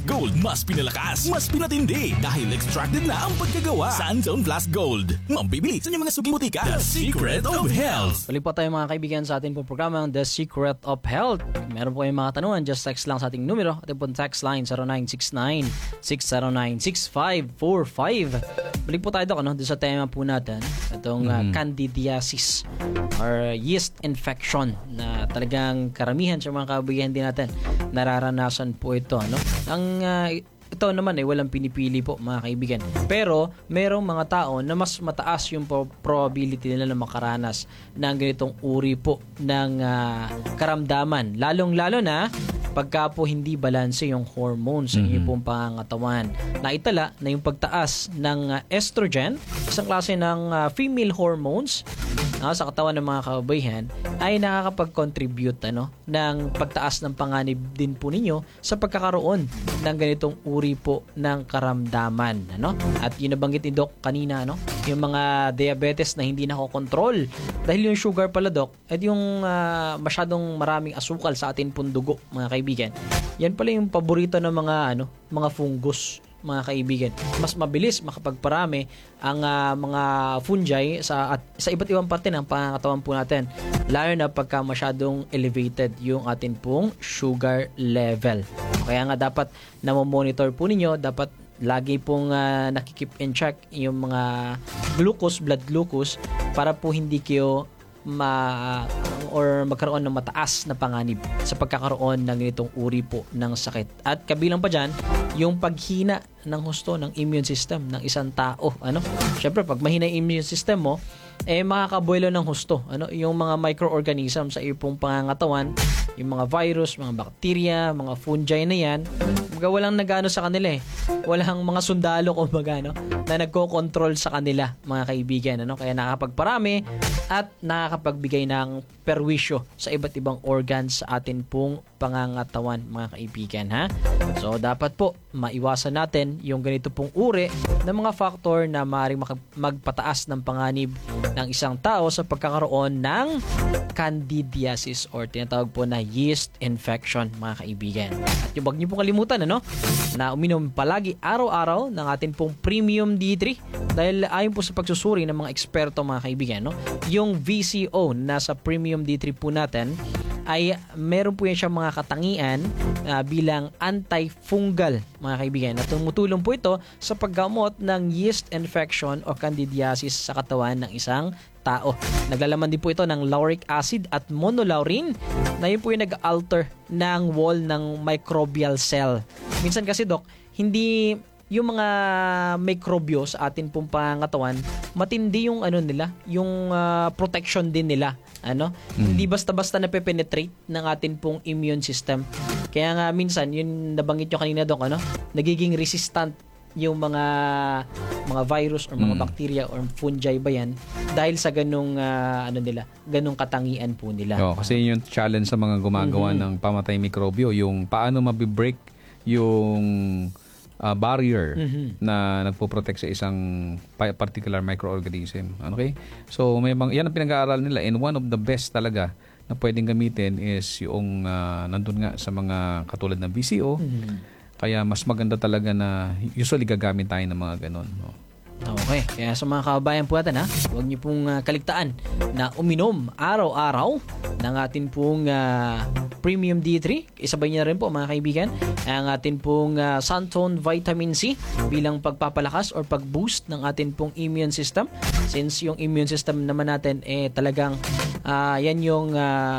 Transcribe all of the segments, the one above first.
Gold, mas pinalakas, mas pinatindi dahil extracted na ang pagkagawa. Santone Plus Gold, mambibili sa inyong mga suging butika. The Secret of Health. Balik po tayo mga kaibigan sa ating pong programang The Secret of Health. Meron po kayong mga tanungan, just text lang sa ating numero. Ating pong text line 0969-609-6545. Balik po tayo doon sa tema po natin, itong candidiasis or yeast infection na talagang karamihan sa mga kaibigan din natin nararanasan po ito. Ito naman walang pinipili po mga kaibigan. Pero merong mga tao na mas mataas yung probability nila na makaranas ng ganitong uri po ng karamdaman. Lalong-lalo na pagka po hindi balanse yung hormones sa inyong pong pangangatawan. Naitala na yung pagtaas ng estrogen, isang klase ng female hormones sa katawan ng mga kababayan, ay nakakapag-contribute ng pagtaas ng panganib din po ninyo sa pagkakaroon ng ganitong uri po ng karamdaman. At yun nabanggit ni Doc kanina, yung mga diabetes na hindi nakokontrol dahil yung sugar pala, Doc, at yung masyadong maraming asukal sa atin pong dugo, mga kaibigan. Yan pala yung paborito ng mga fungus, mga kaibigan. Mas mabilis makapagparami ang mga fungi sa iba't ibang parte ng pangangatawan po natin, lalo na pagka masyadong elevated yung atin pong sugar level. Kaya nga dapat na-monitor po ninyo, dapat lagi pong nakikip in check yung mga glucose, blood glucose, para po hindi kayo magkaroon ng mataas na panganib sa pagkakaroon ng ganitong uri po ng sakit. At kabilang pa dyan, yung paghina ng husto ng immune system ng isang tao. Siyempre, pag mahina yung immune system mo, makakabuelo ng husto. Yung mga microorganisms sa iyong pangangatawan, yung mga virus, mga bacteria, mga fungi na yan, walang nagano sa kanila Walang mga sundalo na nagko-control sa kanila, mga kaibigan. Kaya nakakapagparami at nakakapagbigay ng perwisyo sa iba't ibang organs sa atin pong pangangatawan, mga kaibigan. So, dapat po maiwasan natin yung ganito pong uri ng mga factor na maaaring magpataas ng panganib ng isang tao sa pagkakaroon ng candidiasis or tinatawag po na yeast infection, mga kaibigan. At huwag niyo pong kalimutan na uminom palagi araw-araw ng atin pong Premium D3 dahil ayon po sa pagsusuri ng mga eksperto, mga kaibigan, yung VCO na sa Premium D3 po natin ay meron po yan siyang mga katangian bilang antifungal, mga kaibigan. At tumutulong po ito sa paggamot ng yeast infection o candidiasis sa katawan ng isang tao. Naglalaman din po ito ng lauric acid at monolaurin na yun po yung nag-alter ng wall ng microbial cell. Minsan kasi, Doc, hindi yung mga mikrobyo sa atin pong pangangatawan, matindi yung yung protection din nila. Hindi basta-basta napepenetrate ng atin pong immune system. Kaya nga minsan, yun nabanggit nyo kanina, Doc, nagiging resistant yung mga virus or mga bacteria or fungi ba yan dahil sa ganung ganung katangian po nila. Kasi yung challenge sa mga gumagawa ng pamatay mikrobyo, yung paano mabibreak yung barrier na nagpo-protect sa isang particular microorganism. Okay? So, yan ang pinag-aaral nila, and one of the best talaga na pwedeng gamitin is yung nandun nga sa mga katulad ng VCO. Kaya mas maganda talaga na usually gagamit tayo ng mga ganun. Okay. Kaya sa mga kababayan po natin, huwag niyo pong kaligtaan na uminom araw-araw ng atin pong Premium D3. Isabay niyo na rin po, mga kaibigan, ang atin pong Santone Vitamin C bilang pagpapalakas or pag-boost ng atin pong immune system. Since yung immune system naman natin talagang yan yung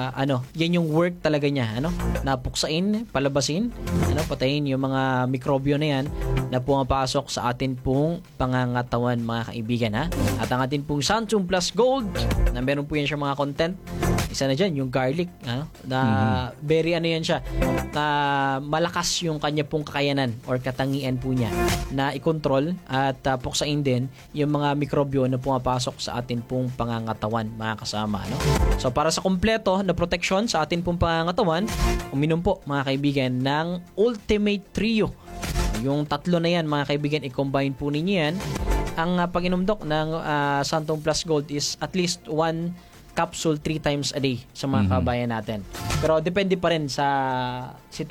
work talaga niya, napuksain, palabasin, patayin yung mga mikrobyo na yan na pumapasok sa atin pong pangangatawan, mga kaibigan. At ang atin pong Santone Plus Gold na meron po yan siya mga content. Isa na dyan, yung garlic, na very yan siya, malakas yung kanya pong kakayanan or katangian po niya na i-control at puksain din yung mga mikrobyo na pumapasok sa atin pong pangangatawan, mga kasama. So, para sa kompleto na protection sa atin pong pangangatawan, uminom po, mga kaibigan, ng Ultimate Trio. Yung tatlo na yan, mga kaibigan, i-combine po ninyo yan. Ang pag-inom, Doc, ng Santone Plus Gold is at least 1 capsule 3 times a day sa mga kabayan natin. Pero depende pa rin sa